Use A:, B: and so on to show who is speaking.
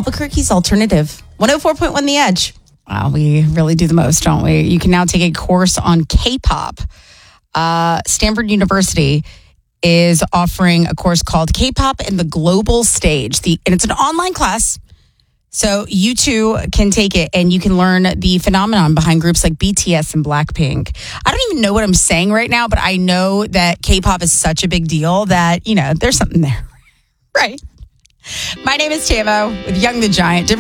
A: Albuquerque's alternative. 104.1 The Edge.
B: Wow, we really do the most, don't we? You can now take a course on K-pop. Stanford University is offering a course called K-pop and the Global Stage. And it's an online class. So you too can take it and you can learn the phenomenon behind groups like BTS and Blackpink. I don't even know what I'm saying right now, but I know that K-pop is such a big deal that, there's something there. Right. My name is Tamo with Young the Giant. Different